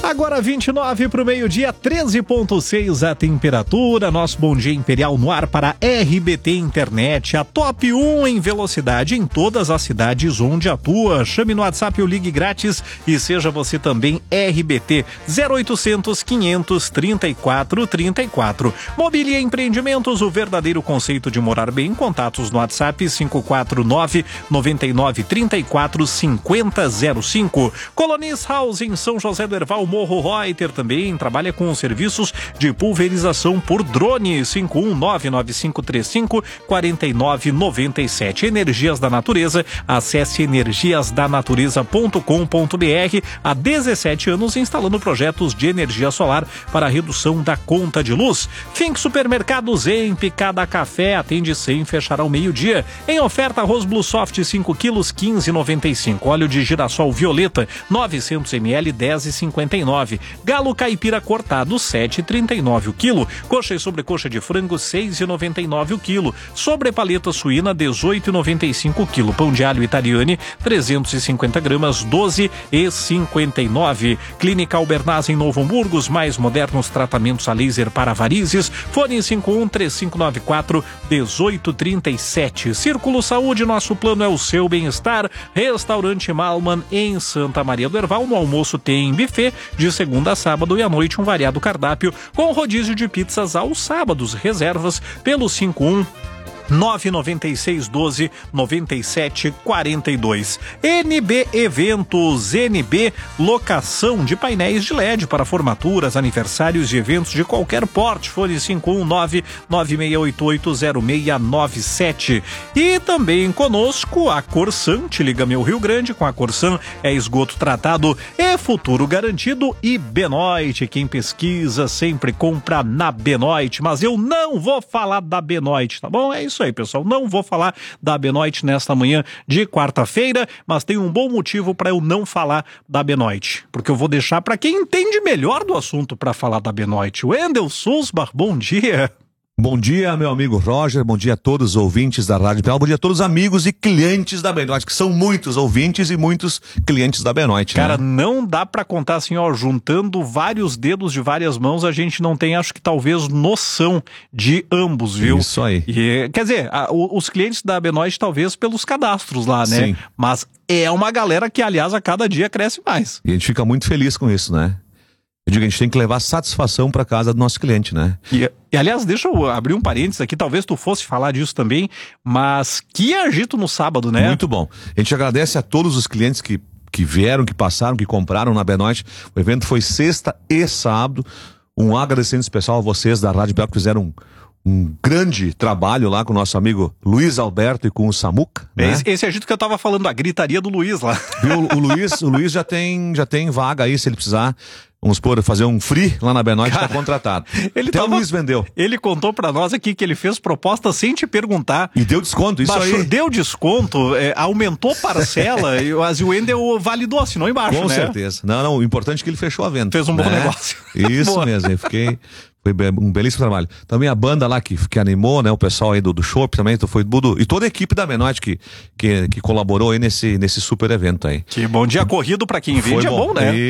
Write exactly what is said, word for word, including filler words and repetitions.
Agora vinte e nove para o meio-dia, treze ponto seis a temperatura. Nosso Bom Dia Imperial no ar para R B T Internet, a top um em velocidade em todas as cidades onde atua. Chame no WhatsApp ou ligue grátis e seja você também R B T zero oitocentos, quinhentos, trinta e quatro, trinta e quatro. Mobília Empreendimentos, o verdadeiro conceito de morar bem. Contatos no WhatsApp cinco quatro nove, nove nove, três quatro, cinco zero zero cinco. Colonis House em São José do Herval, Morro Reuter também trabalha com serviços de pulverização por drone. Cinco um nove nove cinco três cinco, quatro nove nove sete. Energias da Natureza, acesse energias da natureza ponto com ponto b r. Há dezessete anos instalando projetos de energia solar para a redução da conta de luz. Fink Supermercados em Picada Café, atende sem fechar ao meio-dia. Em oferta, arroz Blue Soft cinco quilos, quinze reais e noventa e cinco. Óleo de girassol Violeta novecentos mililitros, dez reais e cinquenta e nove. Galo caipira cortado, sete reais e trinta e nove o quilo. Coxa e sobrecoxa de frango, seis reais e noventa e nove o quilo. Sobre paleta suína, dezoito reais e noventa e cinco o quilo. Pão de alho Italiane, trezentos e cinquenta gramas, doze reais e cinquenta e nove. Clínica Albernaz em Novo Hamburgo, os mais modernos tratamentos a laser para varizes. Fone cinco um três cinco nove quatro, um oito três sete. Círculo Saúde, nosso plano é o seu bem-estar. Restaurante Malman em Santa Maria do Herval, no almoço tem buffet de segunda a sábado e à noite um variado cardápio com rodízio de pizzas aos sábados. Reservas pelo cinco um nove nove seis, doze, nove sete, quarenta e dois. N B Eventos, N B locação de painéis de L E D para formaturas, aniversários e eventos de qualquer porte. Fone cinco um nove, nove seis oito oito, zero seis nove sete. E também conosco a Corsan, te liga meu Rio Grande, com a Corsan é esgoto tratado e futuro garantido. E Benoit, quem pesquisa sempre compra na Benoit, mas eu não vou falar da Benoit, tá bom? É isso aí, pessoal, não vou falar da Benoit nesta manhã de quarta-feira, mas tem um bom motivo para eu não falar da Benoit, porque eu vou deixar para quem entende melhor do assunto para falar da Benoit. Wendel Sulzbach, bom dia. Bom dia, meu amigo Roger, bom dia a todos os ouvintes da Rádio Imperial, bom dia a todos os amigos e clientes da Benoit, que são muitos ouvintes e muitos clientes da Benoit. Cara, né? Não dá pra contar assim, ó, juntando vários dedos de várias mãos, a gente não tem, acho que talvez, noção de ambos, viu? Isso aí. E, quer dizer, a, o, os clientes da Benoit talvez pelos cadastros lá, né? Sim. Mas é uma galera que, aliás, a cada dia cresce mais. E a gente fica muito feliz com isso, né? Eu digo, a gente tem que levar satisfação para casa do nosso cliente, né? E, e, aliás, deixa eu abrir um parênteses aqui, talvez tu fosse falar disso também, mas que agito no sábado, né? Muito bom. A gente agradece a todos os clientes que, que vieram, que passaram, que compraram na Benoit. O evento foi sexta e sábado. Um agradecimento especial a vocês da Rádio Imperial, que fizeram um, um grande trabalho lá com o nosso amigo Luiz Alberto e com o Samuca, né? Esse, esse agito que eu tava falando, a gritaria do Luiz lá. Viu? O Luiz, o Luiz já tem, já tem vaga aí, se ele precisar. Vamos supor, fazer um free lá na Benoit, está contratado. Ele Até tava, o Luiz vendeu. Ele contou pra nós aqui que ele fez proposta sem te perguntar. E deu desconto, isso Baixou, aí. Deu desconto, é, aumentou parcela, e o Wendel validou, assinou embaixo, Com né? certeza. Não, não, o importante é que ele fechou a venda. Fez um bom né? negócio. Isso Boa. mesmo, eu fiquei... Foi um belíssimo trabalho. Também a banda lá que, que animou, né? O pessoal aí do, do Chopp também, então foi tudo. E toda a equipe da Benoit que, que, que colaborou aí nesse, nesse super evento aí. Que bom dia corrido pra quem vende, é bom, né? E...